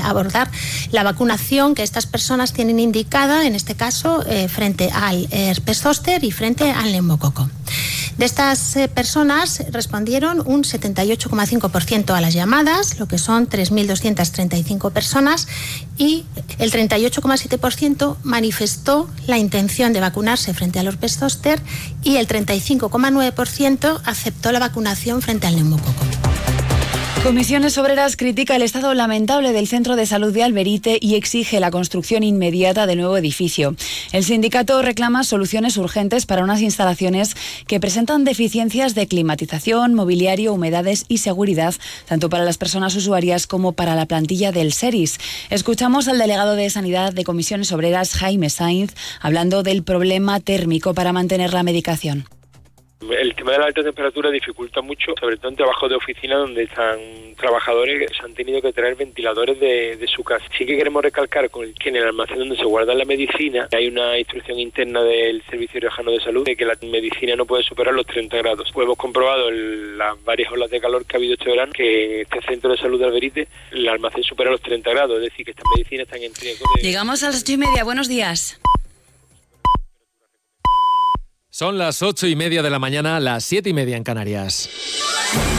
abordar la vacunación que estas personas tienen indicada, en este caso, frente al herpes zóster y frente al neumococo. De estas personas respondieron un 78,5% a las llamadas, lo que son 3.235 personas, y el 38,7% manifestó la intención de vacunarse frente al herpes zóster y el 35,9% aceptó la vacunación frente al neumococo. Comisiones Obreras critica el estado lamentable del Centro de Salud de Alberite y exige la construcción inmediata del nuevo edificio. El sindicato reclama soluciones urgentes para unas instalaciones que presentan deficiencias de climatización, mobiliario, humedades y seguridad, tanto para las personas usuarias como para la plantilla del SERIS. Escuchamos al delegado de Sanidad de Comisiones Obreras, Jaime Sainz, hablando del problema térmico para mantener la medicación. El tema de la alta temperatura dificulta mucho, sobre todo en trabajos de oficina donde están trabajadores que se han tenido que traer ventiladores de su casa. Sí que queremos recalcar que en el almacén donde se guarda la medicina hay una instrucción interna del Servicio Riojano de Salud de que la medicina no puede superar los 30 grados. Pues hemos comprobado en las varias olas de calor que ha habido este verano que este centro de salud de Alberite, el almacén supera los 30 grados, es decir, que estas medicinas están en riesgo de... Llegamos a las 8:30, buenos días. Son las 8:30 de la mañana, las 7:30 en Canarias.